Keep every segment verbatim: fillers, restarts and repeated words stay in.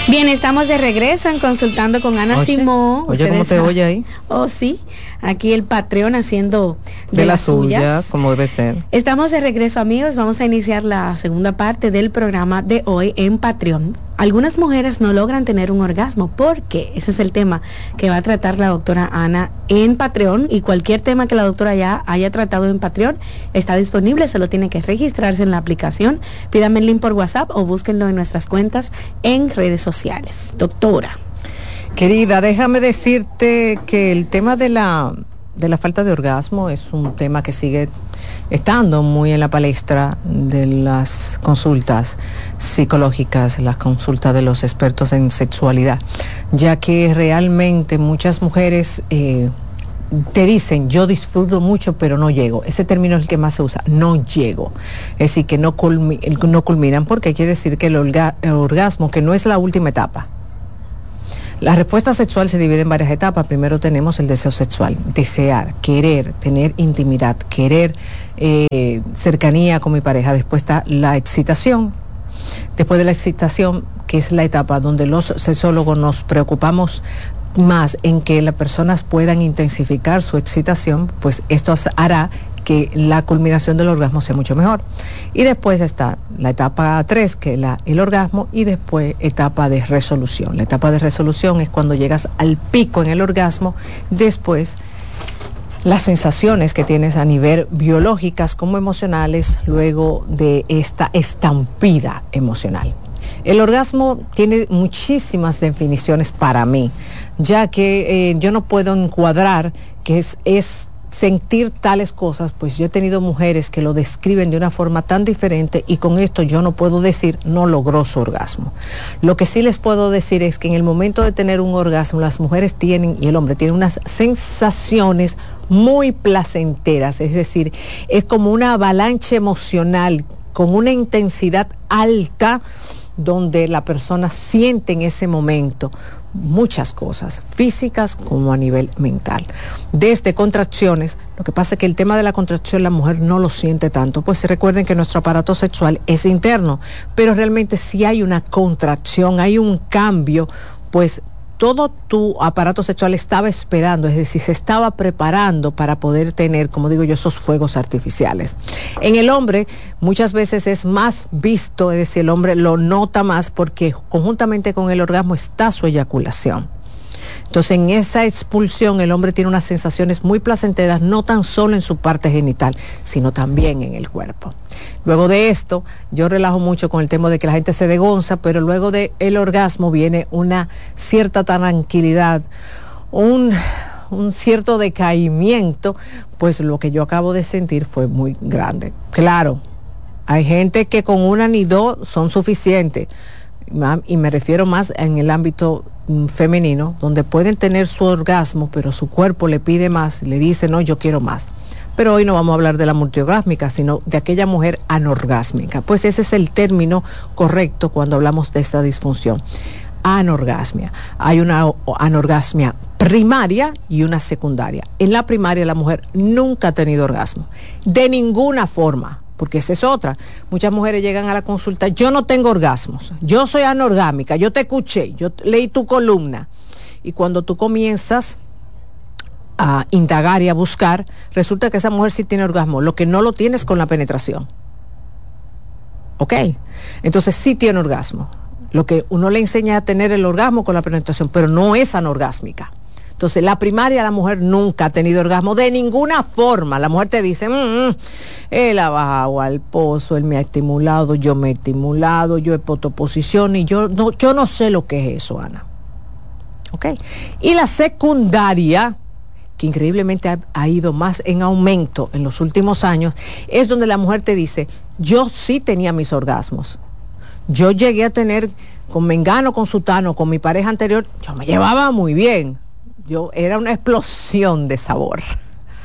Bien, estamos de regreso en Consultando con Ana Oye, Simón. Oye, ¿cómo te saben. oye ahí? Oh, sí. Aquí el Patreon haciendo de, De las las suyas, suyas, como debe ser. Estamos de regreso, amigos. Vamos a iniciar la segunda parte del programa de hoy en Patreon. Algunas mujeres no logran tener un orgasmo. ¿Por qué? Ese es el tema que va a tratar la doctora Ana en Patreon, y cualquier tema que la doctora ya haya tratado en Patreon está disponible. Solo tiene que registrarse en la aplicación. Pídame el link por WhatsApp o búsquenlo en nuestras cuentas en redes sociales. Doctora. Querida, déjame decirte que el tema de la, de la falta de orgasmo es un tema que sigue estando muy en la palestra de las consultas psicológicas, las consultas de los expertos en sexualidad, ya que realmente muchas mujeres eh, te dicen, yo disfruto mucho pero no llego. Ese término es el que más se usa, no llego. Es decir, que no, culmi no culminan, porque hay que decir que el, orga el orgasmo, que no es la última etapa. La respuesta sexual se divide en varias etapas. Primero tenemos el deseo sexual, desear, querer, tener intimidad, querer eh, cercanía con mi pareja. Después está la excitación. Después de la excitación, que es la etapa donde los sexólogos nos preocupamos más en que las personas puedan intensificar su excitación, pues esto hará que la culminación del orgasmo sea mucho mejor. Y después está la etapa tres, que es la, el orgasmo, y después etapa de resolución. La etapa de resolución es cuando llegas al pico en el orgasmo. Después, las sensaciones que tienes a nivel biológicas como emocionales, luego de esta estampida emocional. El orgasmo tiene muchísimas definiciones para mí, ya que eh, yo no puedo encuadrar que es, es sentir tales cosas, pues yo he tenido mujeres que lo describen de una forma tan diferente, y con esto yo no puedo decir no logró su orgasmo. Lo que sí les puedo decir es que en el momento de tener un orgasmo, las mujeres tienen, y el hombre tiene, unas sensaciones muy placenteras, es decir, es como una avalancha emocional con una intensidad alta, donde la persona siente en ese momento muchas cosas, físicas como a nivel mental. Desde contracciones, lo que pasa es que el tema de la contracción la mujer no lo siente tanto, pues recuerden que nuestro aparato sexual es interno, pero realmente si hay una contracción, hay un cambio, pues todo tu aparato sexual estaba esperando, es decir, se estaba preparando para poder tener, como digo yo, esos fuegos artificiales. En el hombre muchas veces es más visto, es decir, el hombre lo nota más porque conjuntamente con el orgasmo está su eyaculación. Entonces, en esa expulsión el hombre tiene unas sensaciones muy placenteras, no tan solo en su parte genital, sino también en el cuerpo. Luego de esto, yo relajo mucho con el tema de que la gente se degonza, pero luego del orgasmo viene una cierta tranquilidad, un, un cierto decaimiento, pues lo que yo acabo de sentir fue muy grande. Claro, hay gente que con una ni dos son suficientes, y me refiero más en el ámbito femenino, donde pueden tener su orgasmo, pero su cuerpo le pide más, le dice, no, yo quiero más. Pero hoy no vamos a hablar de la multiorgásmica, sino de aquella mujer anorgásmica. Pues ese es el término correcto cuando hablamos de esta disfunción. Anorgasmia. Hay una anorgasmia primaria y una secundaria. En la primaria la mujer nunca ha tenido orgasmo, de ninguna forma. Porque esa es otra. Muchas mujeres llegan a la consulta, yo no tengo orgasmos, yo soy anorgámica, yo te escuché, yo leí tu columna. Y cuando tú comienzas a indagar y a buscar, resulta que esa mujer sí tiene orgasmo, lo que no lo tienes con la penetración. ¿Ok? Entonces sí tiene orgasmo. Lo que uno le enseña a tener el orgasmo con la penetración, pero no es anorgásmica. Entonces, la primaria, la mujer nunca ha tenido orgasmo de ninguna forma. La mujer te dice, mmm, él ha bajado al pozo, él me ha estimulado, yo me he estimulado, yo he puesto posición y yo no, yo no sé lo que es eso, Ana. ¿Ok? Y la secundaria, que increíblemente ha, ha ido más en aumento en los últimos años, es donde la mujer te dice, yo sí tenía mis orgasmos. Yo llegué a tener con mengano, con sutano, con mi pareja anterior, yo me llevaba muy bien. Yo era una explosión de sabor.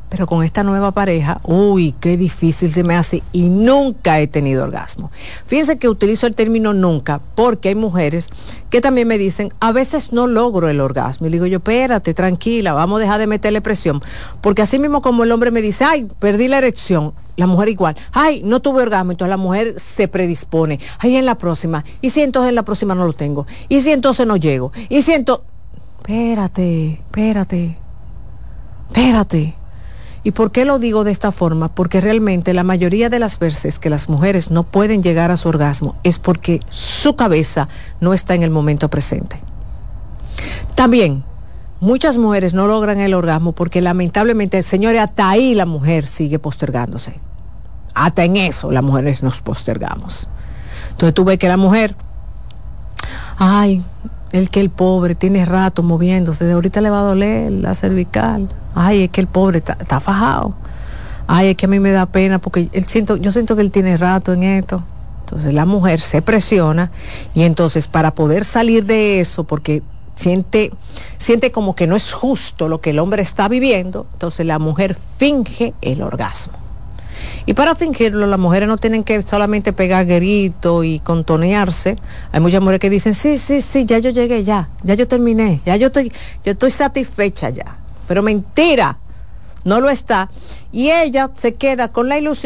pero con esta nueva pareja, uy, qué difícil se me hace y nunca he tenido orgasmo. Fíjense que utilizo el término nunca porque hay mujeres que también me dicen, a veces no logro el orgasmo. Y le digo yo, espérate, tranquila, vamos a dejar de meterle presión. Porque así mismo como el hombre me dice, ay, perdí la erección, la mujer igual, ay, no tuve orgasmo, entonces la mujer se predispone, ay, en la próxima, y si entonces en la próxima no lo tengo, y si entonces no llego, y si entonces, espérate, espérate, espérate. ¿Y por qué lo digo de esta forma? Porque realmente la mayoría de las veces que las mujeres no pueden llegar a su orgasmo es porque su cabeza no está en el momento presente. También, muchas mujeres no logran el orgasmo porque lamentablemente, señores, hasta ahí la mujer sigue postergándose. Hasta en eso las mujeres nos postergamos. Entonces tú ves que la mujer, ay, el que el pobre tiene rato moviéndose, de ahorita le va a doler la cervical. Ay, es que el pobre está, está fajado. Ay, es que a mí me da pena porque él siento, yo siento que él tiene rato en esto. Entonces la mujer se presiona y entonces para poder salir de eso, porque siente, siente como que no es justo lo que el hombre está viviendo, entonces la mujer finge el orgasmo. Y para fingirlo, las mujeres no tienen que solamente pegar gritos y contonearse. Hay muchas mujeres que dicen, sí, sí, sí, ya yo llegué, ya, ya yo terminé, ya yo estoy, yo estoy satisfecha ya. Pero mentira, no lo está. Y ella se queda con la ilusión